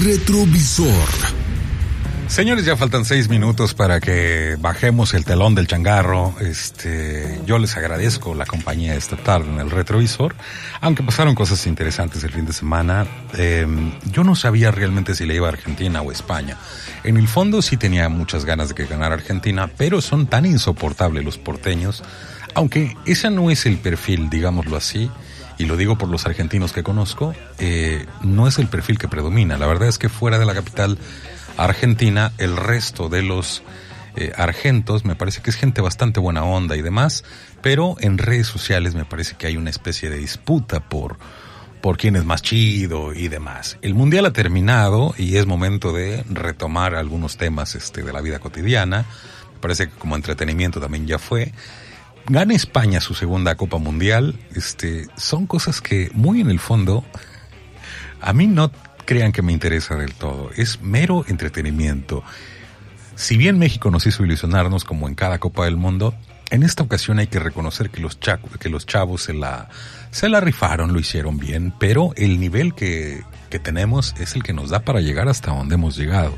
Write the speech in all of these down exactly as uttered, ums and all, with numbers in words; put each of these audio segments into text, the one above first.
retrovisor. Señores, ya faltan seis minutos para que bajemos el telón del changarro. Este, yo les agradezco la compañía esta tarde en el retrovisor, aunque pasaron cosas interesantes el fin de semana. Eh, yo no sabía realmente si le iba a Argentina o España. En el fondo sí tenía muchas ganas de que ganara Argentina, pero son tan insoportables los porteños, aunque ese no es el perfil, digámoslo así, y lo digo por los argentinos que conozco, eh, no es el perfil que predomina. La verdad es que fuera de la capital Argentina, el resto de los eh, argentos me parece que es gente bastante buena onda y demás, pero en redes sociales me parece que hay una especie de disputa por, por quién es más chido y demás. El mundial ha terminado y es momento de retomar algunos temas este, de la vida cotidiana. Me parece que como entretenimiento también ya fue. Gana España su segunda Copa Mundial. Este, son cosas que muy en el fondo a mí no crean que me interesa del todo, es mero entretenimiento. Si bien México nos hizo ilusionarnos como en cada Copa del Mundo, en esta ocasión hay que reconocer que los, chac- que los chavos se la, se la rifaron, lo hicieron bien, pero el nivel que, que tenemos es el que nos da para llegar hasta donde hemos llegado.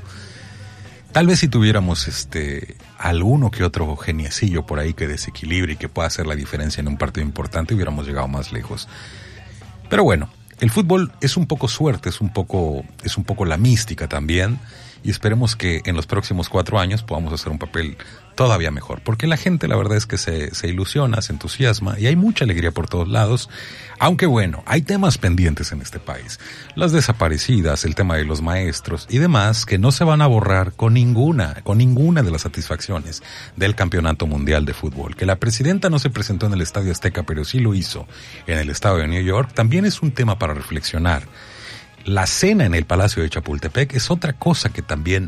Tal vez si tuviéramos este alguno que otro geniecillo por ahí que desequilibre y que pueda hacer la diferencia en un partido importante, hubiéramos llegado más lejos. Pero bueno, el fútbol es un poco suerte, es un poco, es un poco la mística también, y esperemos que en los próximos cuatro años podamos hacer un papel todavía mejor, porque la gente la verdad es que se, se ilusiona, se entusiasma y hay mucha alegría por todos lados, aunque bueno, hay temas pendientes en este país, las desaparecidas, el tema de los maestros y demás que no se van a borrar con ninguna, con ninguna de las satisfacciones del Campeonato Mundial de Fútbol. Que la presidenta no se presentó en el Estadio Azteca, pero sí lo hizo en el estado de New York, también es un tema para reflexionar. La cena en el Palacio de Chapultepec es otra cosa que también,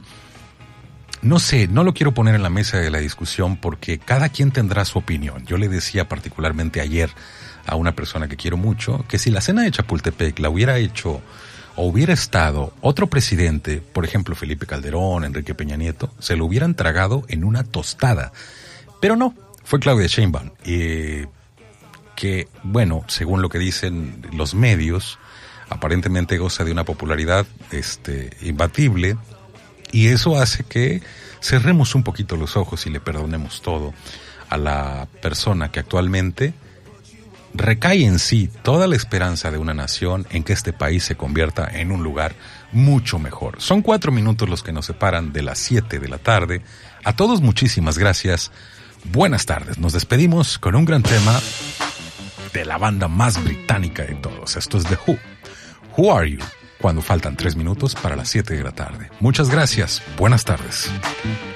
no sé, no lo quiero poner en la mesa de la discusión porque cada quien tendrá su opinión. Yo le decía particularmente ayer a una persona que quiero mucho que si la cena de Chapultepec la hubiera hecho o hubiera estado otro presidente, por ejemplo Felipe Calderón, Enrique Peña Nieto, se lo hubieran tragado en una tostada. Pero no, fue Claudia Sheinbaum, eh, que, bueno, según lo que dicen los medios, aparentemente goza de una popularidad este, imbatible, y eso hace que cerremos un poquito los ojos y le perdonemos todo a la persona que actualmente recae en sí toda la esperanza de una nación en que este país se convierta en un lugar mucho mejor. Son cuatro minutos los que nos separan de las siete de la tarde. A todos muchísimas gracias. Buenas tardes. Nos despedimos con un gran tema de la banda más británica de todos. Esto es The Who. Who Are You? Cuando faltan tres minutos para las siete de la tarde. Muchas gracias. Buenas tardes.